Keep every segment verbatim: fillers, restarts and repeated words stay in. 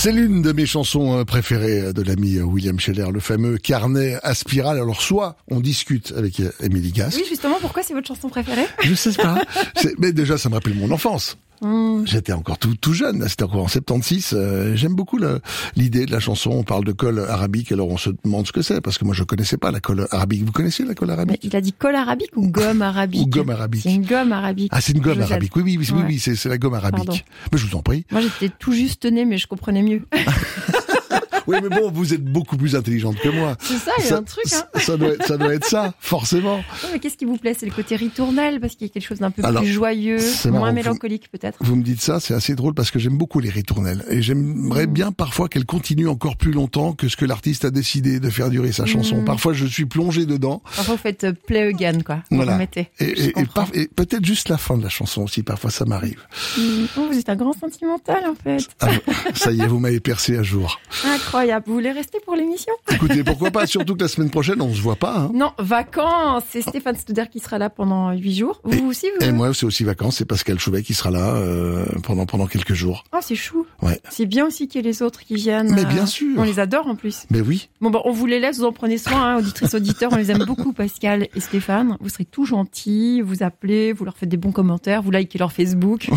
C'est l'une de mes chansons préférées de l'ami William Scheller, le fameux carnet à spirale. Alors soit on discute avec Émilie Gask. Oui, justement, pourquoi c'est votre chanson préférée? Je sais pas. C'est... Mais déjà, ça me rappelle mon enfance. Mmh. J'étais encore tout, tout jeune, c'était encore en soixante-seize. Euh, j'aime beaucoup la, l'idée de la chanson. On parle de colle arabique, alors on se demande ce que c'est, parce que moi je connaissais pas la colle arabique. Vous connaissez la colle arabique? Mais il a dit colle arabique ou gomme arabique? Ou gomme arabique. C'est une gomme arabique. Ah, c'est une gomme arabique. Oui, oui, oui, ouais. oui, oui, c'est, c'est la gomme arabique. Pardon. Mais je vous en prie. Moi j'étais tout juste née, mais je comprenais mieux. Oui, mais bon, vous êtes beaucoup plus intelligente que moi. C'est ça, il y a un truc, hein. Ça doit être, ça doit être ça, forcément. Non, mais qu'est-ce qui vous plaît? C'est le côté ritournel, parce qu'il y a quelque chose d'un peu Alors, plus joyeux, moins marrant, mélancolique vous, peut-être. Vous me dites ça, c'est assez drôle parce que j'aime beaucoup les ritournelles. Et j'aimerais mmh. bien parfois qu'elle continue encore plus longtemps que ce que l'artiste a décidé de faire durer sa chanson. Mmh. Parfois, je suis plongé dedans. Parfois, vous faites play again, quoi. Vous voilà. remettez. Et, et, et, par, et peut-être juste la fin de la chanson aussi, parfois ça m'arrive. Mmh. Oh, vous êtes un grand sentimental, en fait. Ah, ça y est, vous m'avez percé à jour. Incroyable. Vous voulez rester pour l'émission? Écoutez, pourquoi pas, surtout que la semaine prochaine, on se voit pas. Hein. Non, vacances. C'est Stéphane Studer qui sera là pendant huit jours. Vous et, aussi, vous Et moi, c'est aussi vacances. C'est Pascal Chouvet qui sera là euh, pendant pendant quelques jours. Ah, oh, c'est chou. Ouais. C'est bien aussi qu'il y ait les autres qui viennent. Mais bien sûr. On les adore en plus. Mais oui. Bon, bah, on vous les laisse, vous en prenez soin, hein, auditrices, auditeurs. On les aime beaucoup, Pascal et Stéphane. Vous serez tout gentils, vous appelez, vous leur faites des bons commentaires, vous likez leur Facebook.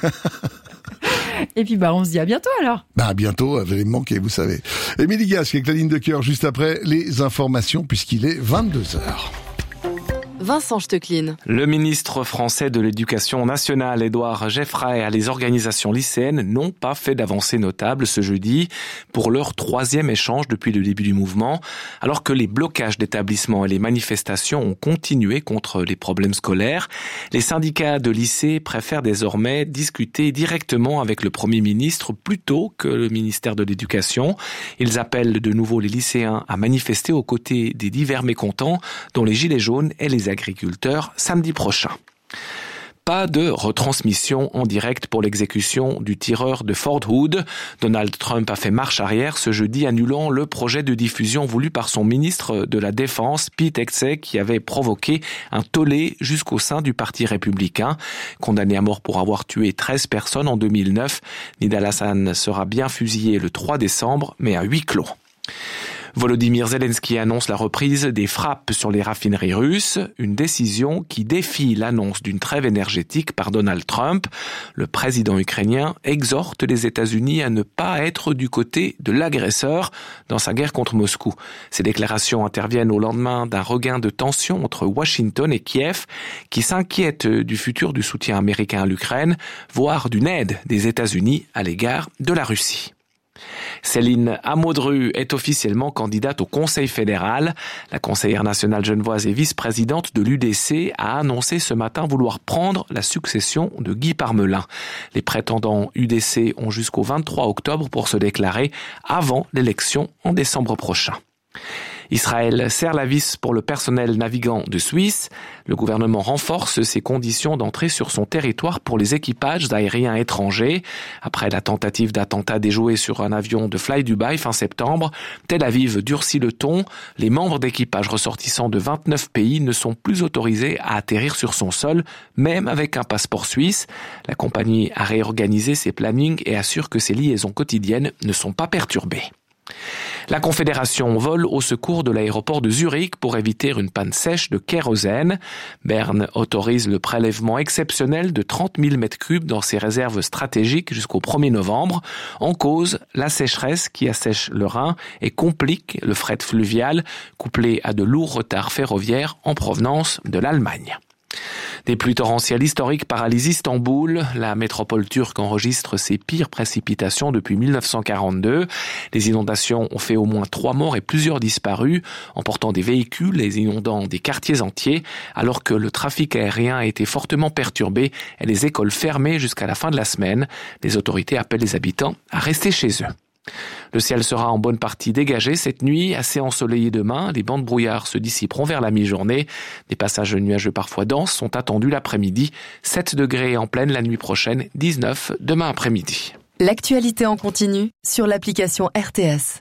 Et puis, bah, on se dit à bientôt, alors. Bah, à bientôt, vous allez me manquer, vous savez. Émilie Gask avec la ligne de cœur juste après les informations, puisqu'il est vingt-deux heures. Vincent Stechlin. Le ministre français de l'Éducation nationale, Édouard Geffray, et les organisations lycéennes n'ont pas fait d'avancées notables ce jeudi pour leur troisième échange depuis le début du mouvement, alors que les blocages d'établissements et les manifestations ont continué contre les problèmes scolaires. Les syndicats de lycées préfèrent désormais discuter directement avec le Premier ministre plutôt que le ministère de l'Éducation. Ils appellent de nouveau les lycéens à manifester aux côtés des divers mécontents, dont les Gilets jaunes et les agriculteurs samedi prochain. Pas de retransmission en direct pour l'exécution du tireur de Fort Hood. Donald Trump a fait marche arrière ce jeudi, annulant le projet de diffusion voulu par son ministre de la Défense, Pete Hegseth, qui avait provoqué un tollé jusqu'au sein du Parti républicain. Condamné à mort pour avoir tué treize personnes en deux mille neuf, Nidal Hassan sera bien fusillé le trois décembre, mais à huis clos. Volodymyr Zelensky annonce la reprise des frappes sur les raffineries russes, une décision qui défie l'annonce d'une trêve énergétique par Donald Trump. Le président ukrainien exhorte les États-Unis à ne pas être du côté de l'agresseur dans sa guerre contre Moscou. Ces déclarations interviennent au lendemain d'un regain de tension entre Washington et Kiev, qui s'inquiètent du futur du soutien américain à l'Ukraine, voire d'une aide des États-Unis à l'égard de la Russie. Céline Amodru est officiellement candidate au Conseil fédéral. La conseillère nationale genevoise et vice-présidente de l'U D C a annoncé ce matin vouloir prendre la succession de Guy Parmelin. Les prétendants U D C ont jusqu'au vingt-trois octobre pour se déclarer avant l'élection en décembre prochain. Israël serre la vis pour le personnel navigant de Suisse. Le gouvernement renforce ses conditions d'entrée sur son territoire pour les équipages aériens étrangers. Après la tentative d'attentat déjoué sur un avion de Fly Dubai fin septembre, Tel Aviv durcit le ton. Les membres d'équipage ressortissants de vingt-neuf pays ne sont plus autorisés à atterrir sur son sol, même avec un passeport suisse. La compagnie a réorganisé ses plannings et assure que ses liaisons quotidiennes ne sont pas perturbées. La Confédération vole au secours de l'aéroport de Zurich pour éviter une panne sèche de kérosène. Berne autorise le prélèvement exceptionnel de trente mille mètres cubes dans ses réserves stratégiques jusqu'au premier novembre. En cause, la sécheresse qui assèche le Rhin et complique le fret fluvial, couplé à de lourds retards ferroviaires en provenance de l'Allemagne. Des pluies torrentielles historiques paralysent Istanbul. La métropole turque enregistre ses pires précipitations depuis mille neuf cent quarante-deux. Les inondations ont fait au moins trois morts et plusieurs disparus, emportant des véhicules et inondant des quartiers entiers, alors que le trafic aérien a été fortement perturbé et les écoles fermées jusqu'à la fin de la semaine. Les autorités appellent les habitants à rester chez eux. Le ciel sera en bonne partie dégagé cette nuit, assez ensoleillé demain. Les bancs de brouillard se dissiperont vers la mi-journée. Des passages nuageux parfois denses sont attendus l'après-midi. sept degrés en pleine la nuit prochaine, dix-neuf demain après-midi. L'actualité en continu sur l'application R T S.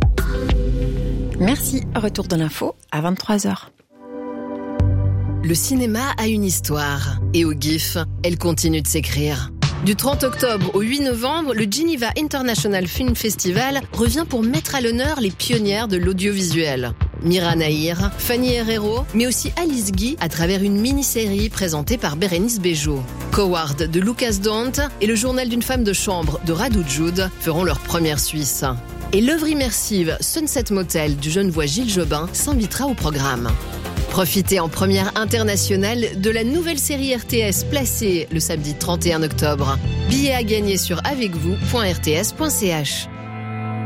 Merci. Retour de l'info à vingt-trois heures. Le cinéma a une histoire. Et au GIF, elle continue de s'écrire. Du trente octobre au huit novembre, le Geneva International Film Festival revient pour mettre à l'honneur les pionnières de l'audiovisuel. Mira Nahir, Fanny Herrero, mais aussi Alice Guy à travers une mini-série présentée par Bérénice Bejo. Coward de Lucas Dont et le journal d'une femme de chambre de Radou Jude feront leur première Suisse. Et l'œuvre immersive Sunset Motel du Genevois Gilles Jobin s'invitera au programme. Profitez en première internationale de la nouvelle série R T S Placée le samedi trente et un octobre. Billets à gagner sur avec vous point r t s point c h.